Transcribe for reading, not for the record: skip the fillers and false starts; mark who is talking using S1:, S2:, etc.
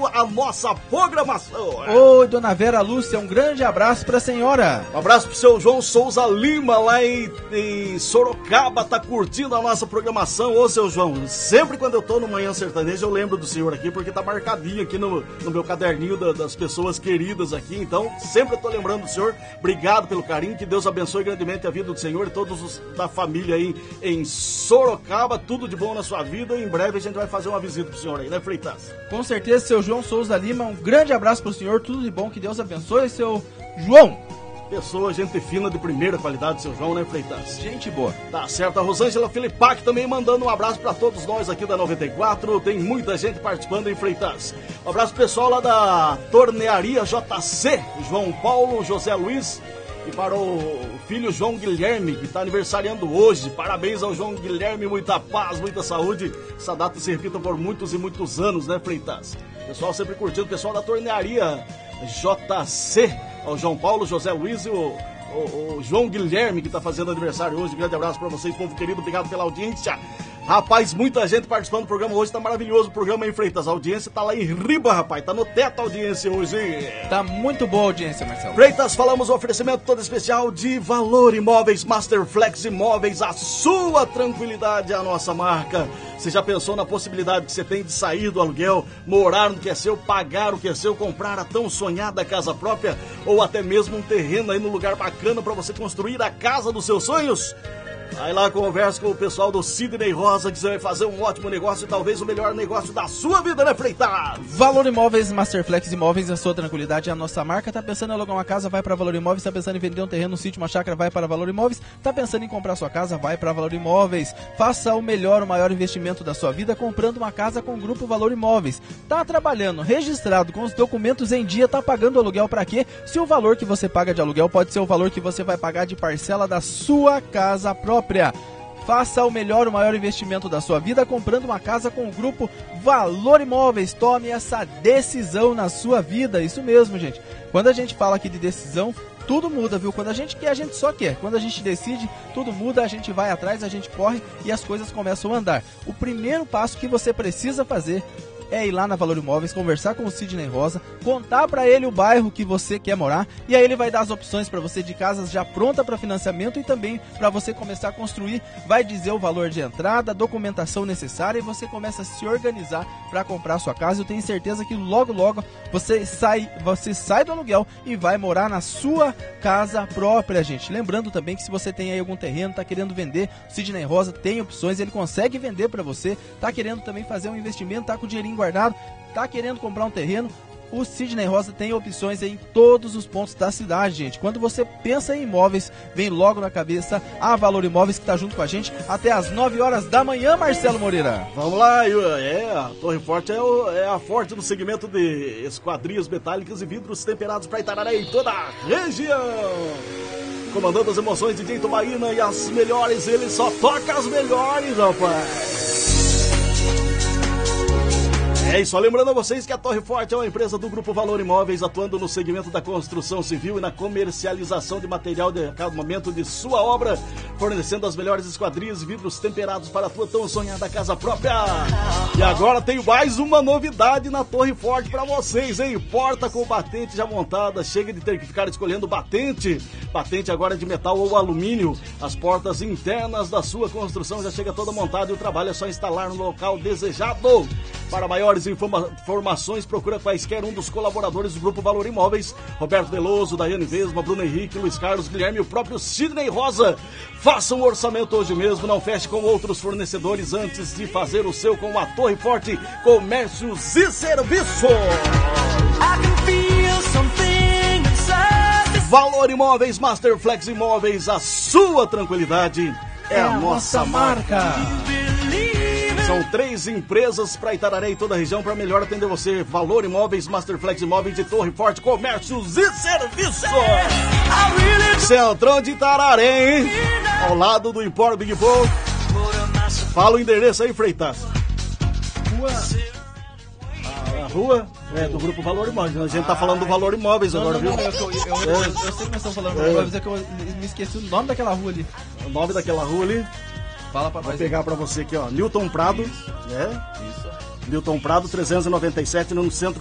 S1: curtindo a nossa programação.
S2: Oi, dona Vera Lúcia, um grande abraço pra senhora.
S1: Um abraço pro seu João Souza Lima, lá em Sorocaba, tá curtindo a nossa programação. Ô, seu João, sempre quando eu tô no Manhã Sertaneja eu lembro do senhor aqui, porque tá marcadinho aqui no meu caderninho das pessoas queridas aqui. Então, sempre eu tô lembrando do senhor. Obrigado pelo carinho, que Deus abençoe grandemente a vida do senhor e todos os da família aí em Sorocaba. Tudo de bom na sua vida. Em breve a gente vai fazer uma visita pro senhor aí, né, Freitas?
S2: Com certeza, seu João Souza Lima, um grande abraço pro senhor, tudo de bom, que Deus abençoe, seu João.
S1: Pessoa, gente fina de primeira qualidade, seu João, né, Freitas?
S2: Gente boa.
S1: Tá certo, a Rosângela Filipac também mandando um abraço pra todos nós aqui da 94, tem muita gente participando em Freitas. Um abraço pro pessoal lá da Tornearia JC, João Paulo, José Luiz, e para o filho João Guilherme, que está aniversariando hoje. Parabéns ao João Guilherme, muita paz, muita saúde. Essa data se repita por muitos e muitos anos, né, Freitas? Pessoal sempre curtindo, pessoal da Tornearia JC, ao João Paulo, José Luiz e o João Guilherme, que está fazendo aniversário hoje. Um grande abraço para vocês, povo querido, obrigado pela audiência. Rapaz, muita gente participando do programa hoje, tá maravilhoso o programa aí, Freitas. A audiência tá lá em riba, rapaz, tá no teto a audiência hoje.
S2: Tá muito boa a audiência, Marcelo.
S1: Freitas, falamos o oferecimento todo especial de Valor Imóveis, Masterflex Imóveis, a sua tranquilidade é a nossa marca. Você já pensou na possibilidade que você tem de sair do aluguel, morar no que é seu, pagar o que é seu, comprar a tão sonhada casa própria ou até mesmo um terreno aí no lugar bacana para você construir a casa dos seus sonhos? Aí lá conversa com o pessoal do Sidney Rosa, que você vai fazer um ótimo negócio e talvez o melhor negócio da sua vida, né, Freitas?
S2: Valor Imóveis, Masterflex Imóveis, a sua tranquilidade é a nossa marca. Tá pensando em alugar uma casa, vai para Valor Imóveis. Tá pensando em vender um terreno, um sítio, uma chácara, vai para Valor Imóveis. Tá pensando em comprar sua casa, vai para Valor Imóveis. Faça o melhor, o maior investimento da sua vida comprando uma casa com o Grupo Valor Imóveis. Tá trabalhando, registrado, com os documentos em dia, tá pagando aluguel para quê? Se o valor que você paga de aluguel pode ser o valor que você vai pagar de parcela da sua casa própria. Faça o melhor, o maior investimento da sua vida comprando uma casa com o Grupo Valor Imóveis. Tome essa decisão na sua vida. Isso mesmo, gente. Quando a gente fala aqui de decisão, tudo muda, viu? Quando a gente quer, a gente só quer. Quando a gente decide, tudo muda, a gente vai atrás, a gente corre e as coisas começam a andar. O primeiro passo que você precisa fazer é ir lá na Valor Imóveis, conversar com o Sidney Rosa, contar para ele o bairro que você quer morar, e aí ele vai dar as opções para você de casas já pronta para financiamento e também para você começar a construir. Vai dizer o valor de entrada, a documentação necessária, e você começa a se organizar para comprar a sua casa. Eu tenho certeza que logo você sai do aluguel e vai morar na sua casa própria, gente. Lembrando também que se você tem aí algum terreno, tá querendo vender, o Sidney Rosa tem opções, ele consegue vender para você. Tá querendo também fazer um investimento, tá com o dinheirinho guardado, tá querendo comprar um terreno, o Sidney Rosa tem opções em todos os pontos da cidade, gente. Quando você pensa em imóveis, vem logo na cabeça a Valor Imóveis, que tá junto com a gente até as 9 horas da manhã, Marcelo Moreira.
S1: Vamos lá, a Torre Forte é a forte no segmento de esquadrias metálicas e vidros temperados para Itararé e toda a região. Comandando as emoções de DJ Tubaína e as melhores, ele só toca as melhores, rapaz. É isso, lembrando a vocês que a Torre Forte é uma empresa do Grupo Valor Imóveis, atuando no segmento da construção civil e na comercialização de material de acabamento de sua obra, fornecendo as melhores esquadrias e vidros temperados para a tua tão sonhada casa própria. E agora tem mais uma novidade na Torre Forte para vocês, hein? Porta com batente já montada, chega de ter que ficar escolhendo batente. Batente agora é de metal ou alumínio. As portas internas da sua construção já chega toda montada e o trabalho é só instalar no local desejado. Para maiores informações, procura quaisquer um dos colaboradores do Grupo Valor Imóveis, Roberto Veloso, Daiane Vesma, Bruno Henrique, Luiz Carlos, Guilherme e o próprio Sidney Rosa. Faça um orçamento hoje mesmo, não feche com outros fornecedores antes de fazer o seu com a Torre Forte Comércios e Serviço. Valor Imóveis, Masterflex Imóveis, a sua tranquilidade é a nossa marca. São 3 empresas para Itararé e toda a região para melhor atender você. Valor Imóveis, Masterflex Imóveis de Torre Forte, Comércios e Serviços. Centrão de Itararé, hein? Ao lado do Empório Big Bowl. Fala o endereço aí, Freitas. A rua é do Grupo Valor Imóveis. A gente tá falando do Valor Imóveis agora, viu?
S2: Eu sei que nós estamos falando do Valor Imóveis, é que eu me esqueci o nome daquela rua ali.
S1: O nome daquela rua ali?
S2: Fala pra
S1: Vou pegar pra você aqui, ó. Newton Prado, né?
S2: Isso.
S1: Newton Prado, 397, no centro